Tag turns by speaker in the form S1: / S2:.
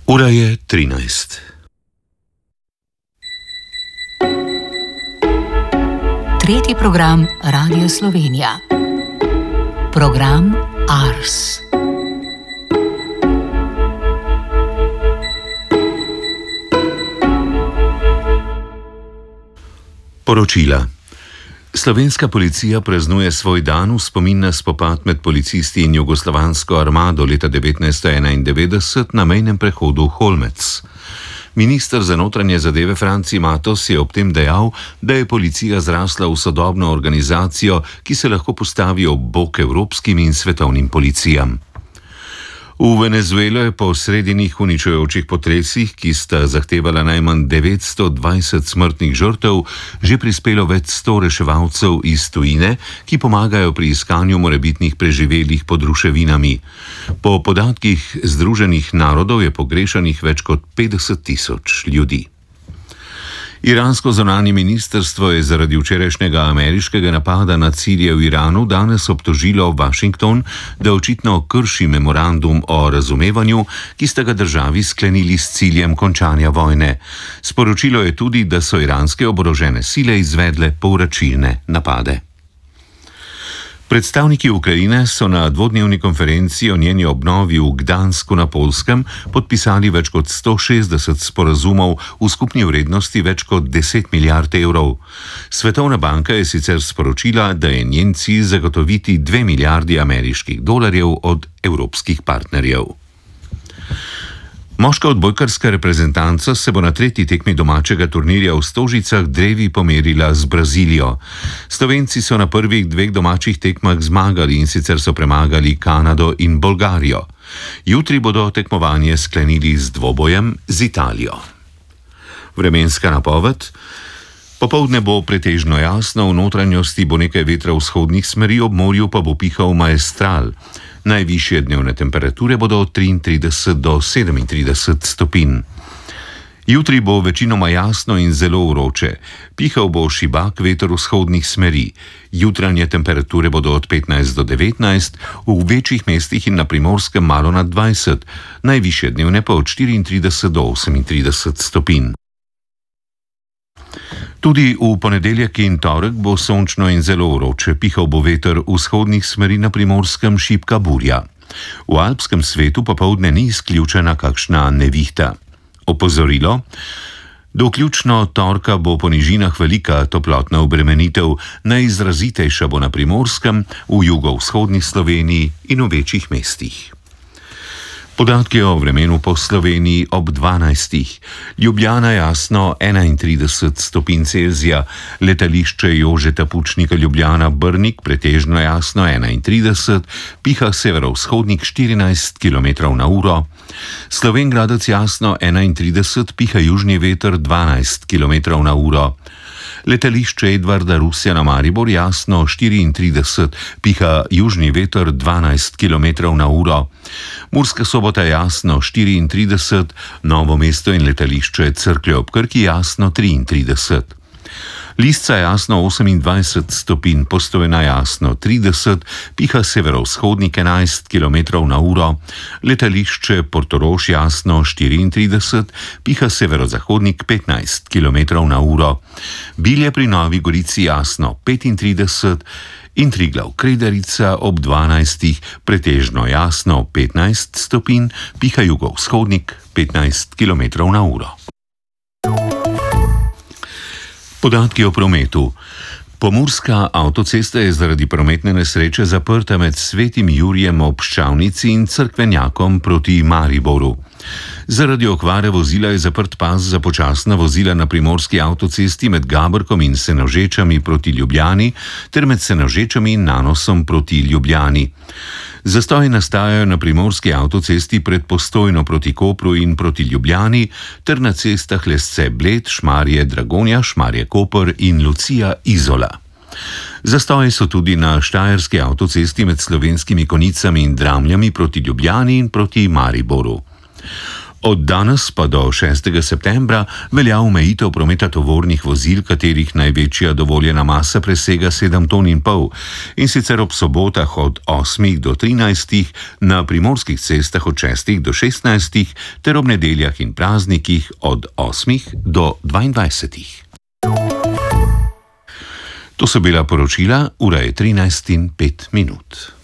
S1: Ura je 13.
S2: Tretji program Radio Slovenija. Program Ars.
S1: Poročila. Slovenska policija praznuje svoj dan v spomin na spopad med policisti in jugoslovansko armado leta 1991 na mejnem prehodu Holmec. Minister za notranje zadeve Franci Matos je ob tem dejal, da je policija zrasla v sodobno organizacijo, ki se lahko postavi ob bok evropskim in svetovnim policijam. V Venezuelo je po sredinih uničujočih potresih, ki sta zahtevala najmanj 920 smrtnih žrtev, že prispelo več 100 reševalcev iz tujine, ki pomagajo pri iskanju morebitnih preživelih pod ruševinami. Po podatkih Združenih narodov je pogrešanih več kot 50.000 ljudi. Iransko zunanje ministrstvo je zaradi včerajšnjega ameriškega napada na cilje v Iranu danes obtožilo Washington, da očitno krši memorandum o razumevanju, ki sta ga državi sklenili s ciljem končanja vojne. Sporočilo je tudi, da so iranske oborožene sile izvedle povračilne napade. Predstavniki Ukrajine so na dvodnevni konferenci o njeni obnovi v Gdansku na Poljskem podpisali več kot 160 sporazumov v skupni vrednosti več kot 10 milijard evrov. Svetovna banka je sicer sporočila, da je njen cilj zagotoviti 2 milijardi ameriških dolarjev od evropskih partnerjev. Moška odbojkarska reprezentanca se bo na tretji tekmi domačega turnirja v Stožicah drevi pomerila z Brazilijo. Slovenci so na prvih 2 domačih tekmah zmagali, in sicer so premagali Kanado in Bolgarijo. Jutri bodo tekmovanje sklenili z dvobojem z Italijo. Vremenska napoved. Popoldne bo pretežno jasno, v notranjosti bo nekaj vetra vzhodnih smeri, ob morju pa bo pihal maestral. Najvišje dnevne temperature bodo od 33 do 37 stopinj. Jutri bo večinoma jasno in zelo vroče. Pihal bo šibak veter vzhodnih smeri. Jutranje temperature bodo od 15 do 19, v večjih mestih in na Primorskem malo nad 20, najvišje dnevne pa od 34 do 38 stopinj. Tudi v ponedeljek in torek bo sončno in zelo vroče, pihal bo veter vzhodnih smeri, na Primorskem šibka burja. V alpskem svetu popoldne ni izključena kakšna nevihta. Opozorilo. Do vključno torka bo po nižinah velika toplotna obremenitev, najizrazitejša bo na Primorskem, v jugovzhodni Sloveniji in v večjih mestih. Podatki o vremenu po Sloveniji ob 12. Ljubljana jasno 31 stopinj Celzija, letališče Jožeta Pučnika Ljubljana Brnik pretežno jasno 31, piha severovzhodnik 14 km/h, Slovenj Gradec jasno 31, piha južni veter 12 km/h. Letališče Edvarda Rusja na Maribor jasno 34, piha južni veter 12 km/h. Murska Sobota jasno 34, Novo mesto in letališče Cerklje ob Krki jasno 33. Lisca jasno 28 stopinj, Postojna jasno 30, piha severovzhodnik 11 km/h, letališče Portorož jasno 34, piha severozahodnik 15 km/h, Bilje pri Novi Gorici jasno 35 in Triglav Kredarica ob 12, pretežno jasno 15 stopinj, piha jugovzhodnik 15 km/h. Podatki o prometu. Pomurska avtocesta je zaradi prometne nesreče zaprta med Svetim Jurijem ob Ščavnici in Cerkvenjakom proti Mariboru. Zaradi okvare vozila je zaprt pas za počasna vozila na primorski avtocesti med Gabrkom in Senožečami proti Ljubljani ter med Senožečami in Nanosom proti Ljubljani. Zastoji nastajajo na primorski avtocesti pred Postojno proti Kopru in proti Ljubljani ter na cestah Lesce Bled, Šmarje Dragonja, Šmarje Koper in Lucija Izola. Zastoji so tudi na štajerski avtocesti med Slovenskimi Konicami in Dramljami proti Ljubljani in proti Mariboru. Od danes pa do 6. septembra velja omejitev prometa tovornih vozil, katerih največja dovoljena masa presega 7,5 ton, in sicer ob sobotah od 8 do 13, na primorskih cestah od 6 do 16 ter ob nedeljah in praznikih od 8 do 22. To so bila poročila, ura je 13:05.